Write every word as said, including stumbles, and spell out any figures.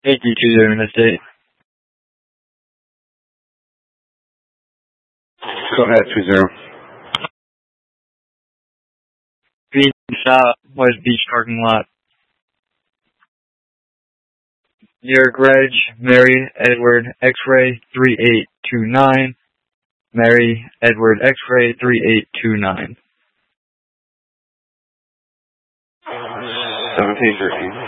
eighty-two zero Interstate. Go ahead, two zero. Green South, West Beach parking lot. New York Reg, Mary Edward X-ray three eight two nine. Mary Edward X-ray three eight two nine. seventeen thirteen.